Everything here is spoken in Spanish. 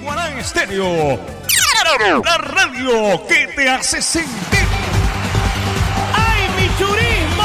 Guarán Estéreo. La radio que te hace sentir. ¡Ay, mi churismo!